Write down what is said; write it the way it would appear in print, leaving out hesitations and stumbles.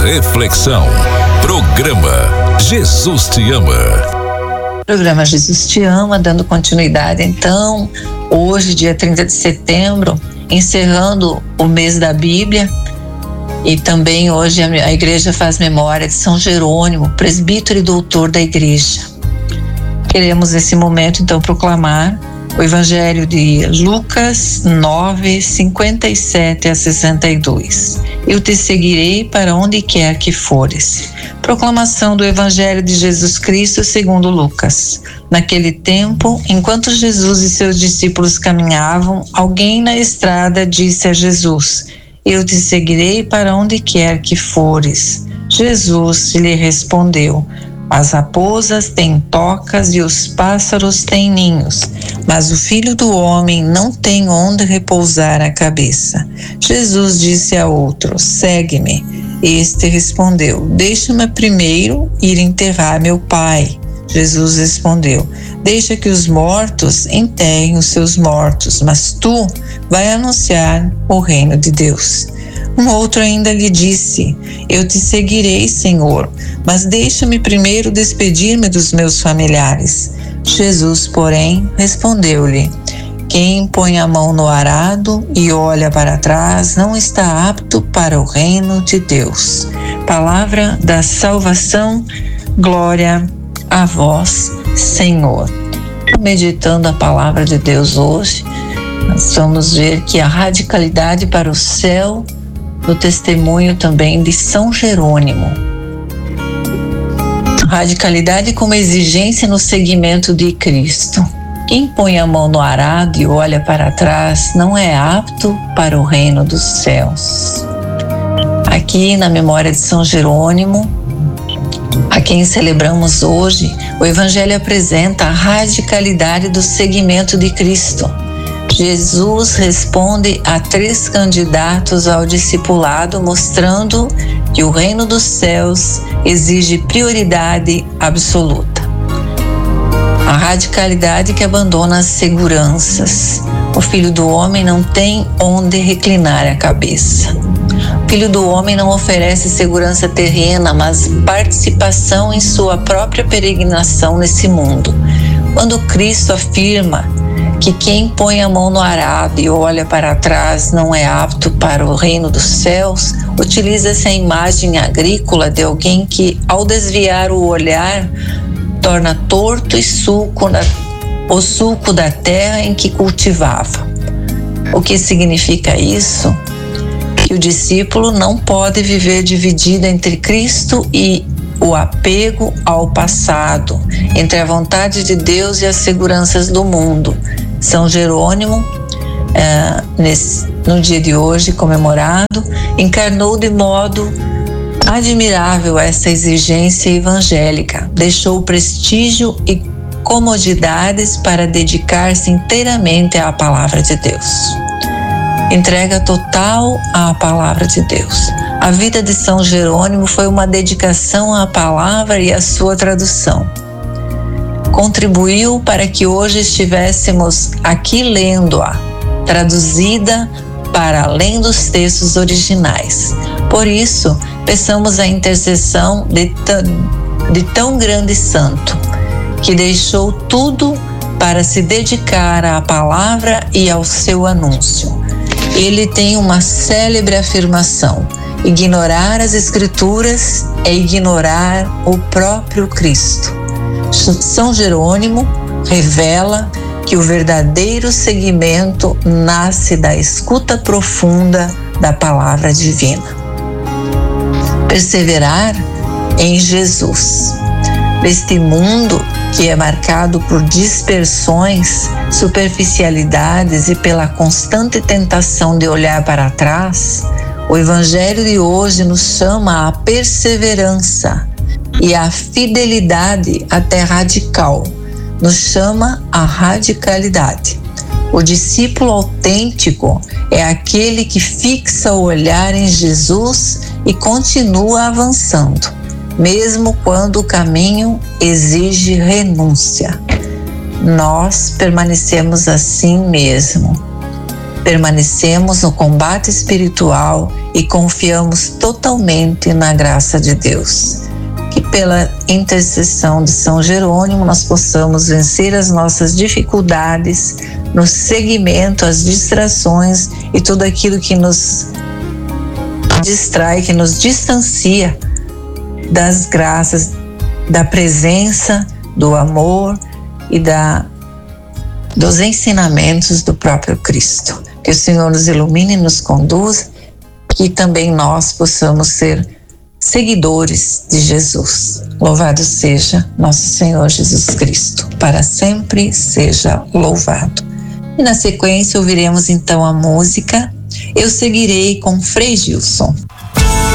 Reflexão. Programa Jesus te ama. Programa Jesus te ama, dando continuidade então, hoje, dia 30 de setembro, encerrando o mês da Bíblia. E também hoje a igreja faz memória de São Jerônimo, presbítero e doutor da igreja. Queremos nesse momento então proclamar o Evangelho de Lucas 9, 57 a 62. Eu te seguirei para onde quer que fores. Proclamação do Evangelho de Jesus Cristo segundo Lucas. Naquele tempo, enquanto Jesus e seus discípulos caminhavam, alguém na estrada disse a Jesus: eu te seguirei para onde quer que fores. Jesus lhe respondeu: as raposas têm tocas e os pássaros têm ninhos, mas o Filho do Homem não tem onde repousar a cabeça. Jesus disse a outro: segue-me. Este respondeu: deixa-me primeiro ir enterrar meu pai. Jesus respondeu: deixa que os mortos enterrem os seus mortos, mas tu vai anunciar o reino de Deus. Um outro ainda lhe disse: eu te seguirei, Senhor, mas deixa-me primeiro despedir-me dos meus familiares. Jesus, porém, respondeu-lhe: quem põe a mão no arado e olha para trás não está apto para o reino de Deus. Palavra da salvação, glória a vós, Senhor. Meditando a palavra de Deus hoje, nós vamos ver que a radicalidade para o céu do testemunho também de São Jerônimo. Radicalidade como exigência no seguimento de Cristo. Quem põe a mão no arado e olha para trás não é apto para o reino dos céus. Aqui na memória de São Jerônimo, a quem celebramos hoje, o Evangelho apresenta a radicalidade do seguimento de Cristo. Jesus responde a 3 candidatos ao discipulado, mostrando que o reino dos céus exige prioridade absoluta. A radicalidade que abandona as seguranças. O Filho do Homem não tem onde reclinar a cabeça. O Filho do Homem não oferece segurança terrena, mas participação em sua própria peregrinação nesse mundo. Quando Cristo afirma que quem põe a mão no arado e olha para trás não é apto para o reino dos céus, utiliza essa imagem agrícola de alguém que, ao desviar o olhar, torna torto e o sulco da terra em que cultivava. O que significa isso? Que o discípulo não pode viver dividido entre Cristo e o apego ao passado, entre a vontade de Deus e as seguranças do mundo. São Jerônimo, no dia de hoje comemorado, encarnou de modo admirável essa exigência evangélica. Deixou prestígio e comodidades para dedicar-se inteiramente à palavra de Deus. Entrega total à palavra de Deus. A vida de São Jerônimo foi uma dedicação à palavra e à sua tradução. Contribuiu para que hoje estivéssemos aqui lendo-a, traduzida para além dos textos originais. Por isso, peçamos a intercessão de tão grande santo, que deixou tudo para se dedicar à palavra e ao seu anúncio. Ele tem uma célebre afirmação: ignorar as Escrituras é ignorar o próprio Cristo. São Jerônimo revela que o verdadeiro seguimento nasce da escuta profunda da palavra divina. Perseverar em Jesus. Neste mundo que é marcado por dispersões, superficialidades e pela constante tentação de olhar para trás, o Evangelho de hoje nos chama à perseverança e à fidelidade até radical. Nos chama à radicalidade. O discípulo autêntico é aquele que fixa o olhar em Jesus e continua avançando, mesmo quando o caminho exige renúncia. Nós permanecemos assim mesmo. permanecemos no combate espiritual e confiamos totalmente na graça de Deus. Que pela intercessão de São Jerônimo nós possamos vencer as nossas dificuldades no seguimento, as distrações e tudo aquilo que nos distrai, que nos distancia das graças, da presença, do amor e dos ensinamentos do próprio Cristo. Que o Senhor nos ilumine e nos conduza, que também nós possamos ser seguidores de Jesus. Louvado seja nosso Senhor Jesus Cristo, para sempre seja louvado. E na sequência ouviremos então a música Eu Seguirei com Frei Gilson.